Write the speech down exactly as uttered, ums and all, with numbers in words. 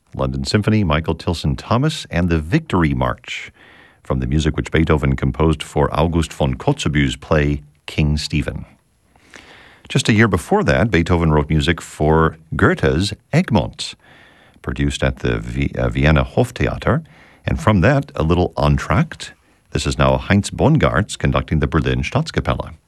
London Symphony, Michael Tilson Thomas, and the Victory March from the music which Beethoven composed for August von Kotzebue's play King Stephen. Just a year before that, Beethoven wrote music for Goethe's Egmont, produced at the v- uh, Vienna Hoftheater, and from that, a little entr'acte. This is now Heinz Bongartz conducting the Berlin Staatskapelle.